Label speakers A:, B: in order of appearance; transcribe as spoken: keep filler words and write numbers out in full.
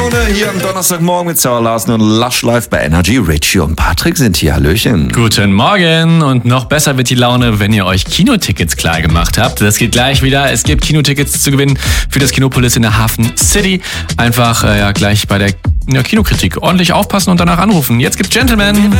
A: Hier am Donnerstagmorgen mit Sarah Larsen und Lush Live bei Energy. Richie und Patrick sind hier. Hallöchen.
B: Guten Morgen und noch besser wird die Laune, wenn ihr euch Kinotickets klar gemacht habt. Das geht gleich wieder. Es gibt Kinotickets zu gewinnen für das Kinopolis in der Hafen City. Einfach äh, ja, gleich bei der ja, Kinokritik ordentlich aufpassen und danach anrufen. Jetzt gibt's Gentleman.